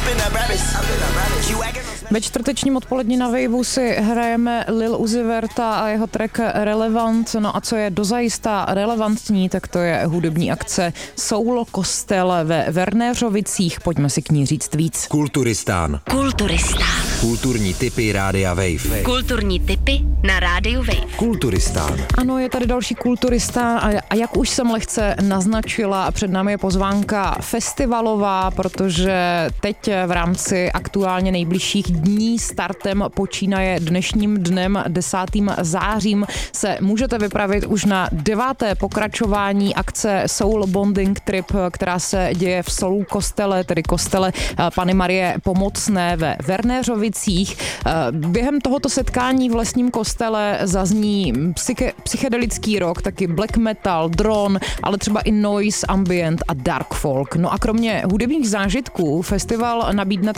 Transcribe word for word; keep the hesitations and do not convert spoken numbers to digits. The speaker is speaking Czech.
Ve čtvrtečním odpolední na Waveu si hrajeme Lil Uzi Verta a jeho track Relevant. No a co je dozajista relevantní, tak to je hudební akce Soul Kostel ve Wernéřovicích. Pojďme si k ní říct víc. Kulturistán. Kulturistán. Kulturní tipy Rádia Wave. Kulturní tipy na Rádiu Wave. Kulturistán. Ano, je tady další kulturista a, a jak už jsem lehce naznačila, před námi je pozvánka festivalová, protože teď v rámci aktuálně nejbližších dní startem počínaje dnešním dnem desátým zářím se můžete vypravit už na deváté pokračování akce Soul Bonding Trip, která se děje v Soul kostele, tedy kostele Panny Marie Pomocné ve Wernéřovicích. Během tohoto setkání v lesním kostele zazní psyche, psychedelický rock, taky black metal, drone, ale třeba i noise, ambient a dark folk. No a kromě hudebních zážitků festival nabídne